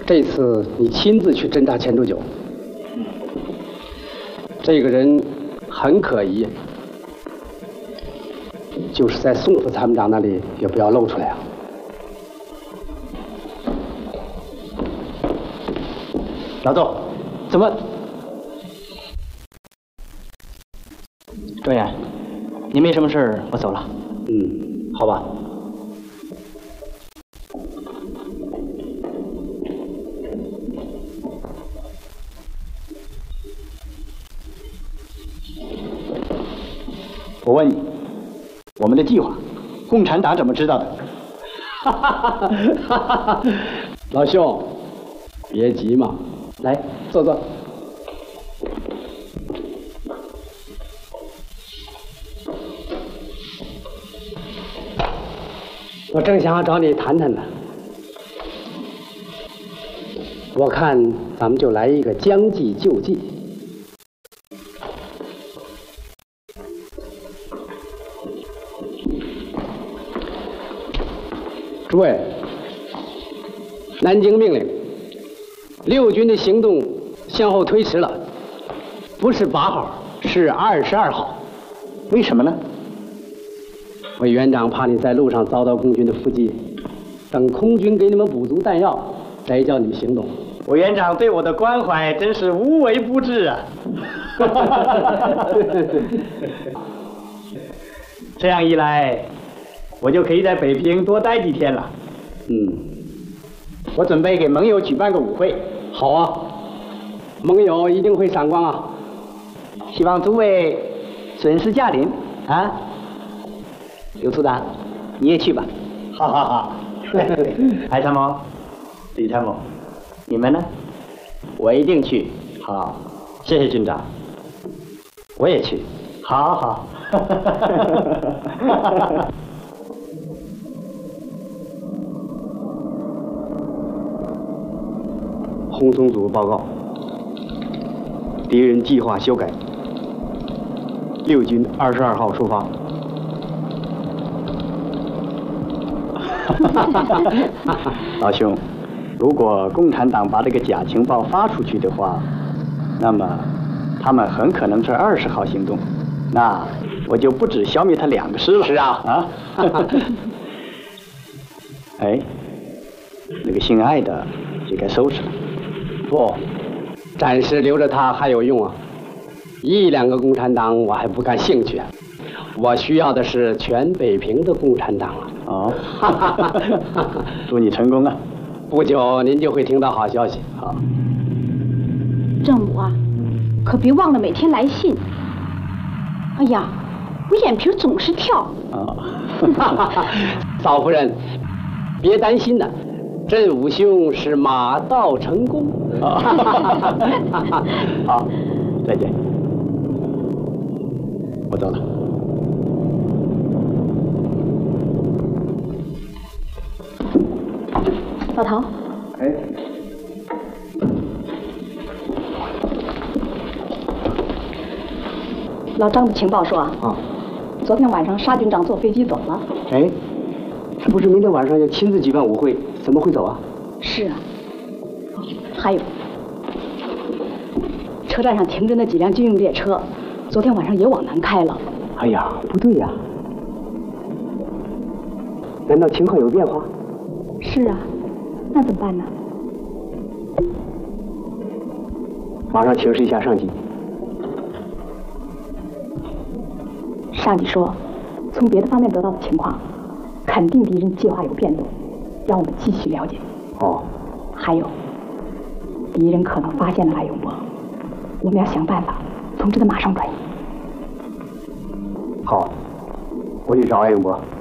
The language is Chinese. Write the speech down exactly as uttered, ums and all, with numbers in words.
这次你亲自去侦查钱柱九，这个人很可疑，就是在宋副参谋长那里也不要露出来啊。老邹，怎么？ 专员，您没什么事儿，我走了。 嗯，好吧。 我问你，我们的计划，共产党怎么知道的？ 哈哈哈哈哈！老兄，别急嘛，来坐坐。我正想要找你谈谈呢。我看咱们就来一个将计就计。诸位，南京命令，六军的行动向后推迟了，不是八号，是二十二号。 为什么呢？ 委员长怕你在路上遭到共军的伏击，等空军给你们补足弹药，再叫你们行动。 委员长对我的关怀真是无微不至啊！这样一来，我就可以在北平多待几天了。 嗯， 我准备给盟友举办个舞会。 好啊，盟友一定会赏光啊！ 希望诸位准时驾临啊！刘处长，你也去吧。 好好好。 白参谋、李参谋，你们呢？ 我一定去。 好， 谢谢军长。我也去。 好好。 轰松组报告，敌人计划修改，六军二十二号出发。 老兄，如果共产党把这个假情报发出去的话，那么他们很可能是二十号行动，那我就不止消灭他两个师了。 是啊， 啊。哎，那个姓艾的就该收拾了。 不，暂时留着他还有用啊。一两个共产党我还不感兴趣啊，我需要的是全北平的共产党啊。 哦，祝你成功啊！ 不久您就会听到好消息。 好， 郑武啊，可别忘了每天来信。哎呀，我眼皮总是跳。 哦， 嫂夫人，别担心呐，振武兄是马到成功。 好，再见，我走了。 老陶， 哎， 老张的情报说啊， 啊， 昨天晚上沙军长坐飞机走了。 哎，他不是明天晚上要亲自举办舞会，怎么会走啊？ 是啊，还有，车站上停着那几辆军用列车，昨天晚上也往南开了。 哎呀，不对呀，难道情况有变化？ 是啊，那怎么办呢？ 马上请示一下上级。 上级说，从别的方面得到的情况，肯定敌人计划有变动，让我们继续了解。 哦， 还有，敌人可能发现了艾永博，我们要想办法通知他马上转移。 好，我去找艾永博。